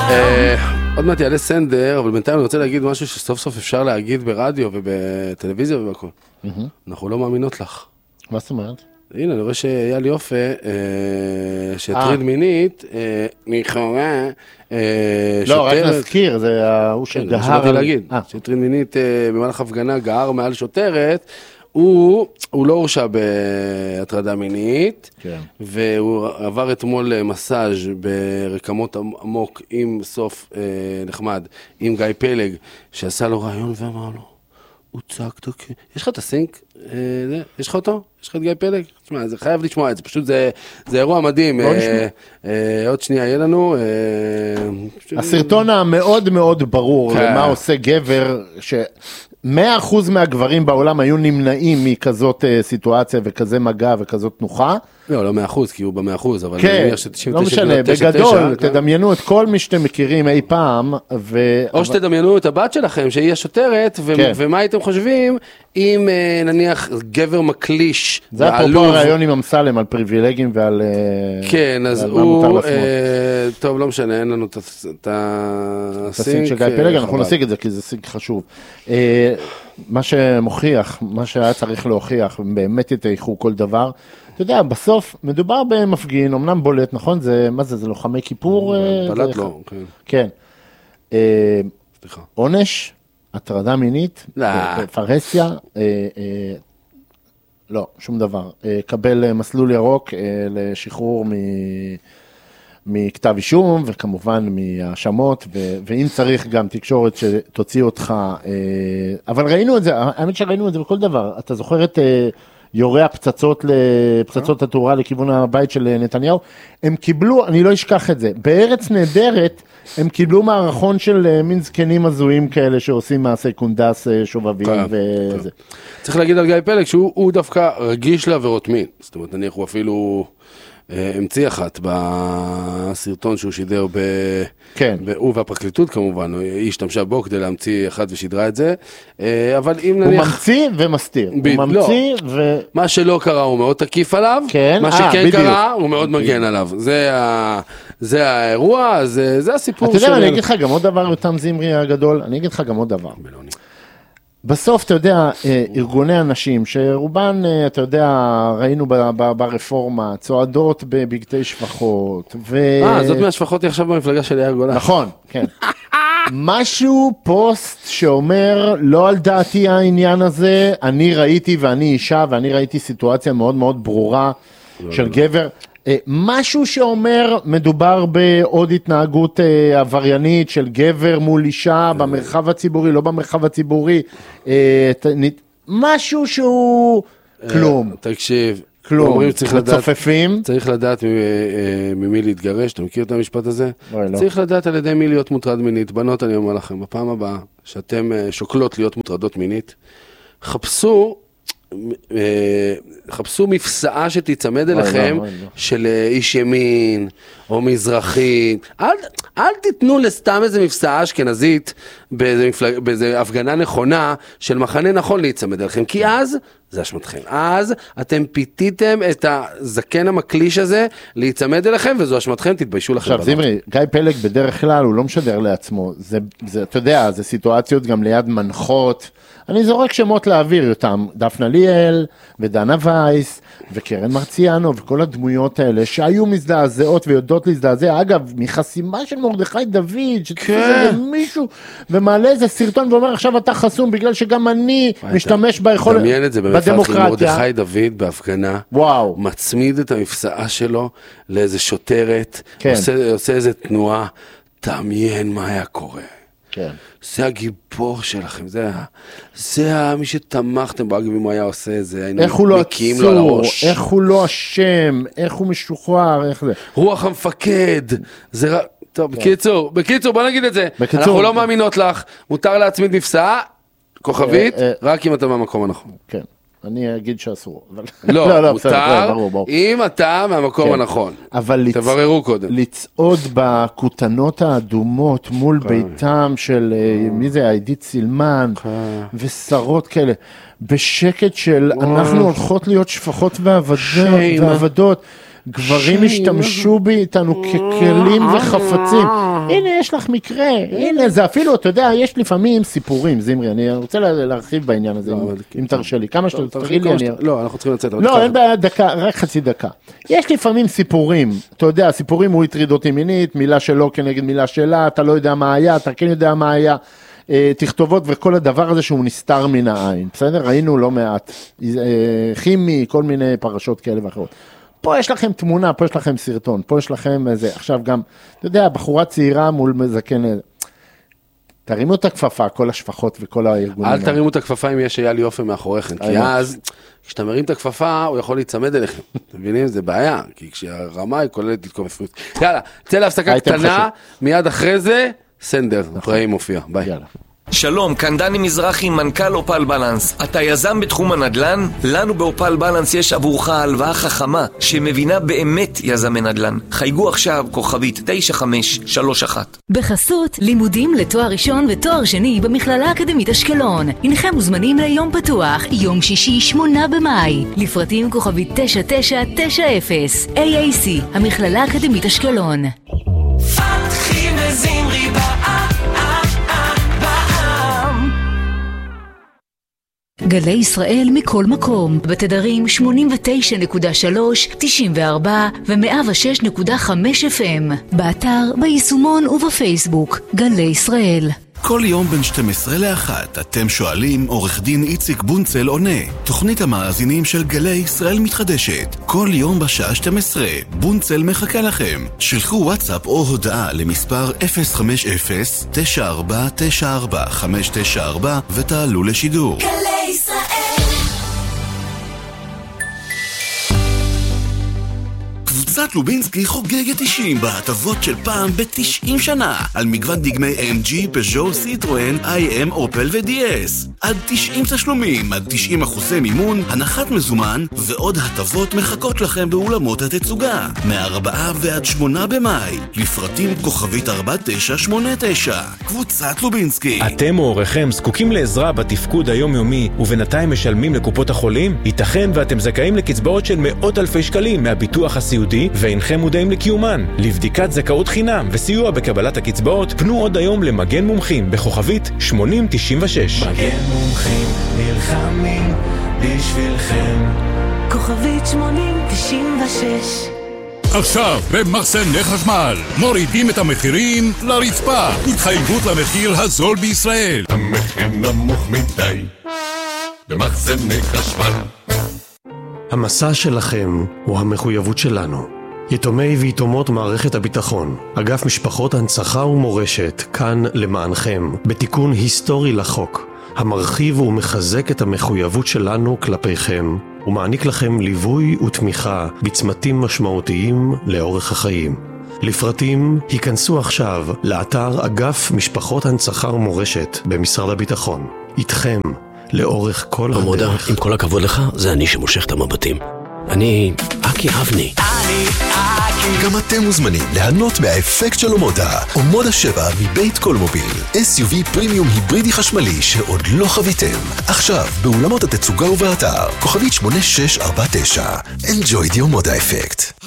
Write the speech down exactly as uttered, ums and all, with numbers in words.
עוד מעט יעלה סנדר, אבל בינתיים אני רוצה להגיד משהו שסוף סוף אפשר להגיד ברדיו ובטלוויזיה ובכל. אנחנו לא מאמינות לך. מה זאת אומרת? הנה, אני רואה שאייל יופה, שהטריד מינית, לכאורה, לא, רק נזכיר, זה ההוא שגהר. שבאתי להגיד, שהטריד מינית במהלך הפגנה גהר מעל שוטרת, הוא, הוא לא הורשע בהטרדה מינית, כן. והוא עבר אתמול מסאז' ברקמות עמוק עם סוף אה, נחמד, עם גיא פלג, שעשה לו רעיון ואמר לו, הוא צעק תוקי, יש לך את הסינק? אה, זה, יש לך אותו? יש לך את גיא פלג? תשמע, זה חייב לשמוע את זה, פשוט זה, זה אירוע מדהים. אה, אה, עוד שנייה יהיה לנו. אה, הסרטון המאוד מאוד ברור, כן. למה עושה גבר ש... מאה אחוז מהגברים בעולם היו נמנעים מכזאת סיטואציה וכזה מגע וכזאת תנוחה. לא, לא מאה אחוז, כי הוא במאה אחוז, אבל כן, לא משנה, בגדול, תדמיינו את כל מי שאתם מכירים אי פעם. או שתדמיינו את הבת שלכם, שהיא השוטרת, ומה הייתם חושבים אם נניח גבר מקליש. זה אפרופו הרעיון עם אמסלם על פריבילגים ועל... כן, אז הוא... טוב, לא משנה, אין לנו את הסינק של גיא פלג, אנחנו נשיג את זה, כי זה סינק חשוב. מה שמוכיח, מה שהיה צריך להוכיח, באמת יתייחו כל דבר, אתה יודע, בסוף מדובר במפגין, אמנם בולט, נכון? זה, מה זה, זה לוחמי כיפור? בלט לא, כן. כן. עונש, הטרדה מינית, פרהסיה, לא, שום דבר. קבל מסלול ירוק לשחרור מ... מכתב אישום, וכמובן מהאשמות, ואם צריך גם תקשורת שתוציא אותך, אבל ראינו את זה, האמת שראינו את זה בכל דבר. אתה זוכר את יורי הפצצות לפצצות התאורה לכיוון הבית של נתניהו? הם קיבלו, אני לא אשכח את זה, בארץ נהדרת, הם קיבלו מערכון של מין זקנים הזויים כאלה שעושים מעשי קונדס שובבים וזה. צריך להגיד על גיא פלג שהוא דווקא רגיש לעבירות מין, זאת אומרת, נניח הוא אפילו... המציא אחת בסרטון שהוא שידר ב... כן. הוא והפרקליטות כמובן, היא השתמשה בו כדי להמציא אחת ושידרה את זה, אבל אם נניח... הוא ממציא ומסתיר, הוא ממציא ו... מה שלא קרה הוא מאוד תקיף עליו, כן. מה שכן קרה הוא מאוד מגן עליו, זה האירוע, זה הסיפור. אתה יודע, אני אגיד לך גם עוד דבר, יותם זמרי הגדול, אני אגיד לך גם עוד דבר. בלוני. בסוף, אתה יודע, ארגוני אנשים, שרובן, אתה יודע, ראינו ברפורמה, צועדות בבגדי שפחות, ו... אה, זאת מהשפחות היא עכשיו במפלגה של יאיר גולן. נכון, כן. משהו פוסט שאומר, לא על דעתי העניין הזה, אני ראיתי ואני אישה, ואני ראיתי סיטואציה מאוד מאוד ברורה של גבר, משהו שאומר, מדובר בעוד התנהגות עבריינית של גבר מול אישה במרחב הציבורי, לא במרחב הציבורי, משהו שהוא כלום. תקשיב, כלום, מצופפים. צריך לדעת ממי להתגרש, אתה מכיר את המשפט הזה? צריך לדעת על ידי מי להיות מוטרד מינית. בנות, אני אומר לכם, בפעם הבאה שאתם שוקלות להיות מוטרדות מינית, חפשו, חפשו מפסעה שתצמד אליכם של איש ימין או מזרחית. אל, אל תיתנו לסתם איזה מפסעה אשכנזית באיזה, מפלג, באיזה הפגנה נכונה של מחנה נכון להצמד אליכם, כי אז זה אשמתכם. אז אתם פיתיתם את הזקן המקליש הזה להצמד אליכם, וזו אשמתכם, תתביישו לכם. עכשיו זמרי, גיא פלג בדרך כלל הוא לא משדר לעצמו, זה, זה, אתה יודע, זה סיטואציות גם ליד מנחות, אני זורק שמות להעביר אותם, דפנה ליאל ודנה וייס וקרן מרציאנו וכל הדמויות האלה שהיו מזדעזעות ויודעות להזדעזע, אגב, מחסימה של מרדכי דוד, שתפס מישהו ומעלה איזה סרטון ואומר עכשיו אתה חסום בגלל שגם אני משתמש ביכולת בדמוקרטיה. מרדכי דוד בהפגנה, וואו. מצמיד את המפסעה שלו לאיזה שוטרת, כן. עושה, עושה איזה תנועה, תעמיין מה היה קורה. כן. זה הגיבור שלכם, זה, זה מי שתמכתם בו, אגב, אם הוא היה עושה זה, היינו מקיאים לו על הראש. איך הוא לא אשם, איך הוא משוחרר, איך זה. רוח המפקד, זה רק, טוב, כן. בקיצור, בקיצור, בוא נגיד את זה, בקיצור, אנחנו לא מאמינות לך, מותר להצמיד נפסעה, כוכבית, אה, אה, רק אם אתה מהמקום הנכון. כן. אני אגיד שאסור. לא, לא, לא, מותר, אם אתה מהמקום הנכון. אבל תבררו קודם. לצעוד בכותנות האדומות מול ביתם של, מי זה, עידית סילמן, ושרות כאלה, בשקט של, אנחנו הולכות להיות שפחות ועבדות, גברים השתמשו איתנו ככלים וחפצים. הנה, יש לך מקרה, הנה, זה אפילו, אתה יודע, יש לפעמים סיפורים, זמרי, אני רוצה להרחיב בעניין הזה, אם תרשה לי, כמה שאתה תגיד לי, אני... לא, אנחנו צריכים לצאת. לא, אין בעיה, דקה, רק חצי דקה. יש לפעמים סיפורים, אתה יודע, סיפורים הוא הטריד אותי מינית, מילה שלו כנגד מילה שלה, אתה לא יודע מה היה, אתה כן יודע מה היה, תכתובות וכל הדבר הזה שהוא נסתר מן העין, בסדר? ראינו לא מעט, כימי, כל מיני פרשות כאלה ואחרות. פה יש לכם תמונה, פה יש לכם סרטון, פה יש לכם איזה, עכשיו גם, אתה יודע, בחורה צעירה מול מזקן, תרימו את הכפפה, כל השפחות וכל הארגונים. אל תרימו את הכפפה אם יש אייל יופי מאחוריכם, כי אז, כשאתה מרים את הכפפה, הוא יכול להיצמד אליכם. אתם מבינים? זה בעיה, כי כשהרמה היא כוללת התכופפות. יאללה, צא להפסקה קטנה, מיד אחרי זה, סנדר, פראי מופיע. ביי. יאללה. שלום, כאן דני מזרחי, מנכ"ל אופל בלנס. אתה יזם בתחום הנדל"ן? לנו באופל בלנס יש עבורך הלוואה חכמה שמבינה באמת יזמי נדל"ן. חייגו עכשיו כוכבית תשע חמש שלוש אחת. בחסות לימודים לתואר ראשון ותואר שני במכללה האקדמית אשקלון. הנכם מוזמנים ליום פתוח, יום שישי שמונה במאי. לפרטים כוכבית תשע תשע תשע אפס. איי איי סי, המכללה האקדמית אשקלון. פתחי וזמרי באה גלי ישראל מכל מקום, בתדרים שמונים ותשע נקודה שלוש, תשעים וארבע ו-מאה ושש נקודה חמש אף אם, באתר, ביישומון ובפייסבוק, גלי ישראל. כל יום בין שתים עשרה לאחת אתם שואלים, עורך דין איציק בונצל עונה. תוכנית המאזינים של גלי ישראל מתחדשת. כל יום בשעה שתים עשרה, בונצל מחכה לכם. שלחו וואטסאפ או הודעה למספר אפס חמש אפס תשע ארבע תשע ארבע חמש תשע ארבע ותעלו לשידור. גלי ישראל. קבוצת לובינסקי חוגגת תשעים בהטבות של פעם ב-תשעים שנה על מגוון דגמי אם ג'י, פז'ו, סיטרואן, איי אם, אופל ו-די אס. עד תשעים תשלומים, עד תשעים אחוזי מימון, הנחת מזומן ועוד הטבות מחכות לכם באולמות התצוגה. מהארבעה ועד שמונה במאי. לפרטים כוכבית ארבע תשע שמונה תשע. קבוצת לובינסקי. אתם או הוריכם זקוקים לעזרה בתפקוד היומיומי ובינתיים משלמים לקופות החולים? ייתכן ואתם זכאים לקצבאות של מאות אלפי שקלים מהביטוח הסיעודי ואינכם מודעים לקיומן. לבדיקת זכאות חינם וסיוע בקבלת הקצבאות, פנו עוד היום למגן מומחים בכוכבית שמונים תשעים ושש. מגן מומחים נלחמים בשבילכם. כוכבית שמונים תשעים ושש. עכשיו במחסני חשמל מורידים את המחירים לרצפה. התחייבות למחיר הזול בישראל. המחיר נמוך מדי במחסני חשמל. המסע שלכם הוא המחויבות שלנו. יתומי ויתומות מערכת הביטחון, אגף משפחות הנצחה ומורשת, כאן למענכם, בתיקון היסטורי לחוק, המרחיב ומחזק את המחויבות שלנו כלפיכם, ומעניק לכם ליווי ותמיכה בצמתים משמעותיים לאורך החיים. לפרטים, היכנסו עכשיו לאתר אגף משפחות הנצחה ומורשת במשרד הביטחון. איתכם, לאורך כל עמודה, הדרך. עם כל הכבוד לך, זה אני שמושך את המבטים. אני אקי אבני. אני אקי. גם אתם מוזמנים ליהנות מהאפקט של עמודה. עמודה שבע מבית קולמוביל. אס יו וי פרימיום היברידי חשמלי שעוד לא חוויתם. עכשיו, באולמות התצוגה ובאתר. כוכבית שמונה שש ארבע תשע. Enjoy the עמודה אפקט.